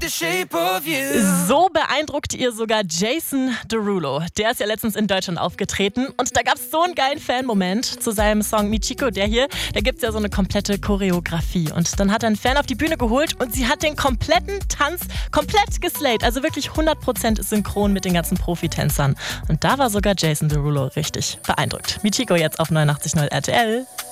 the shape of you. So beeindruckt ihr sogar Jason Derulo. Der ist ja letztens in Deutschland aufgetreten und da gab es so einen geilen Fan-Moment zu seinem Song Michiko, der hier. Da gibt es ja so eine komplette Choreografie und dann hat er einen Fan auf die Bühne geholt und sie hat den kompletten Tanz komplett geslayed. Also wirklich 100% synchron mit den ganzen Profitänzern. Und da war sogar Jason Derulo richtig beeindruckt. Michiko jetzt auf 89.0 RTL.